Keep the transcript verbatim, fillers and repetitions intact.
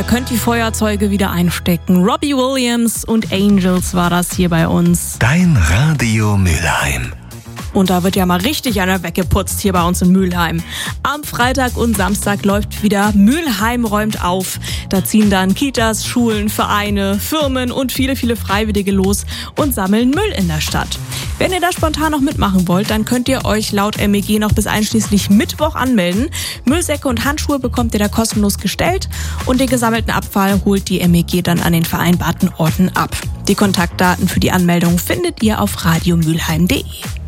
Ihr könnt die Feuerzeuge wieder einstecken. Robbie Williams und Angels war das hier bei uns. Dein Radio Mülheim. Und da wird ja mal richtig einer weggeputzt hier bei uns in Mülheim. Am Freitag und Samstag läuft wieder Mülheim räumt auf. Da ziehen dann Kitas, Schulen, Vereine, Firmen und viele, viele Freiwillige los und sammeln Müll in der Stadt. Wenn ihr da spontan noch mitmachen wollt, dann könnt ihr euch laut M E G noch bis einschließlich Mittwoch anmelden. Müllsäcke und Handschuhe bekommt ihr da kostenlos gestellt und den gesammelten Abfall holt die M E G dann an den vereinbarten Orten ab. Die Kontaktdaten für die Anmeldung findet ihr auf radiomülheim punkt de.